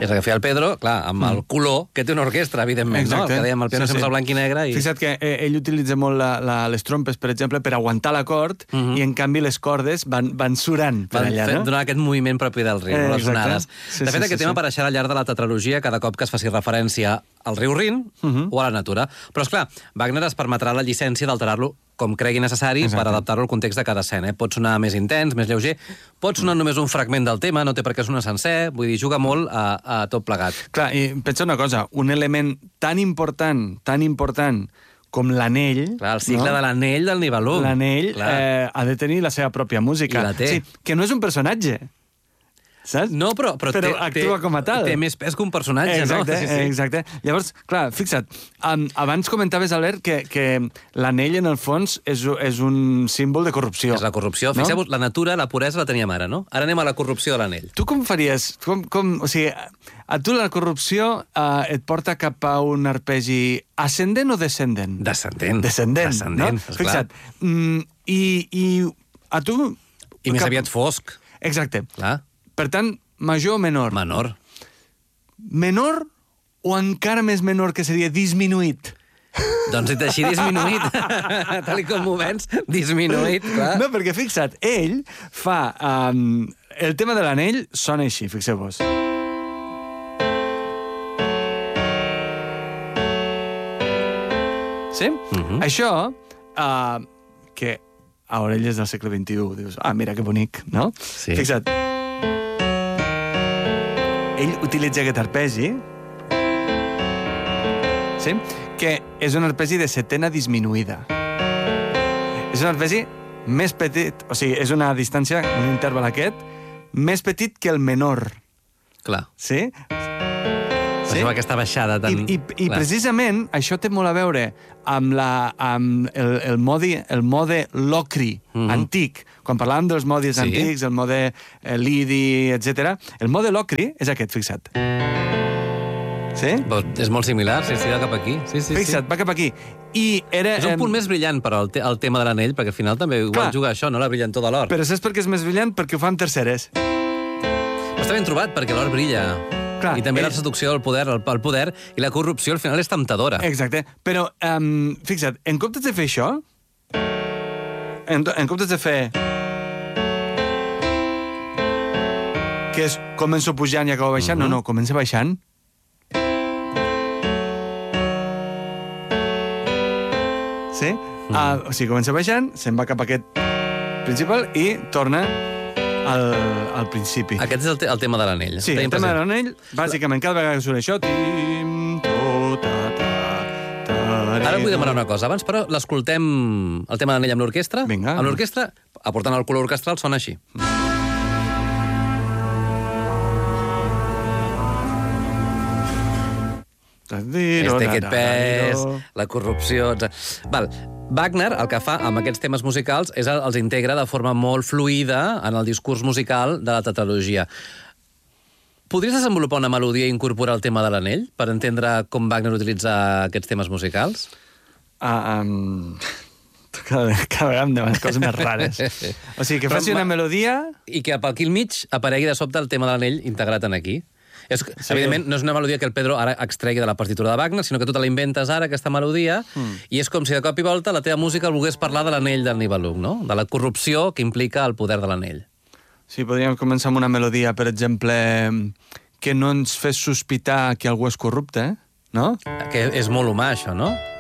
és el que feia el Pedro, clar, amb el color que té una orquestra, evidentment, no? El que dèiem, el piano sempre és el blanc i negre. Fixa't que ell utilitza molt les trompes, per exemple, per aguantar l'acord, i en canvi les cordes van surant per allà, no? Donar aquest moviment propi del riu, les onades. De fet, aquest tema apareixerà al llarg de la tetralogia cada cop que es faci referència al riu Rin o a la natura. Però, esclar, Wagner es permetrà la llicència d'alterar-lo com cregui necessari per adaptar-lo al context de cada escena. Pot sonar més intens, més lleuger, pot sonar només un fragment del tema, no té per què sonar sencer, vull dir, juga molt a tot plegat. Clar, i pensa una cosa, un element tan important com l'anell... Clar, el cicle de l'anell del Nibelung. L'anell ha de tenir la seva pròpia música. I la té. Sí, que no és un personatge, saps? No, però actua com a tal. Té més pes que un personatge, exacte, no? Exacte. Llavors, clar, fixa't, abans comentaves, Albert, que l'anell, en el fons, és un símbol de corrupció. És la corrupció. No? Fixeu-vos, la natura, la puresa la teníem ara, no? Ara anem a la corrupció de l'anell. Tu com faries? O sigui, a tu la corrupció et porta cap a un arpegi ascendent o descendent? Descendent. Descendent, no? Fixa't. I a tu... I més aviat fosc. Exacte. Clar. Per tant, major o menor? Menor. Menor o encara més menor, que seria disminuït? Doncs dit així, disminuït. Tal com ho vens, disminuït, clar. No, perquè fixa't, ell fa... el tema de l'anell sona així, fixeu-vos. Sí? Això, que a orelles del segle XXI dius, mira que bonic, no? Sí. Fixa't. Ell utilitza aquest arpegi, sí? Que és un arpegi de setena disminuïda. És un arpegi més petit, o sigui, és una distància, un interval aquest, més petit que el menor. Clar. Sí? Sí? Aquesta baixada tan... I precisament això té molt a veure amb el mode locri antic. Quan parlàvem dels modes antics, el mode lidi, etc. El mode locri és aquest, fixa't. Sí? És molt similar, sí, va cap aquí. Fixa't, va cap aquí. És un punt més brillant, però, el tema de l'anell, perquè al final també igual juga això, no? La brillantor de l'or. Però saps per què és més brillant? Perquè ho fa en terceres. Però està ben trobat, perquè l'or brilla. Clar, i també la seducció del poder, el poder, i la corrupció al final és temptadora. Exacte. Però, fixa't, en comptes de fer això, en comptes de fer... que és començo pujant i acabo baixant, no, comença baixant. Sí? O sigui, comença baixant, se'n va cap a aquest principal i torna al principi. Aquest és el tema de l'anell. Sí, el tema de l'anell, bàsicament, cada vegada que surt això... Ara vull demanar una cosa. Abans, però, l'escoltem el tema de l'anell amb l'orquestra. Vinga. Amb l'orquestra, aportant el color orquestral, sona així. Aquest pes, la corrupció... Val. Wagner, el que fa amb aquests temes musicals és els integra de forma molt fluida en el discurs musical de la tetralogia. Podries desenvolupar una melodia i incorporar el tema de l'anell per entendre com Wagner utilitza aquests temes musicals? Cada vegada em demanes coses més rares. O sigui, que faci una melodia... I que aquí al mig aparegui de sobte el tema de l'anell integrat en aquí. Evidentment, no és una melodia que el Pedro ara extregui de la partitura de Wagner, sinó que tu te la inventes ara, aquesta melodia, i és com si de cop i volta la teva música volgués parlar de l'anell del Nibelung, no? De la corrupció que implica el poder de l'anell. Sí, podríem començar amb una melodia, per exemple, que no ens fes sospitar que algú és corrupte, no? Que és molt humà, això, no?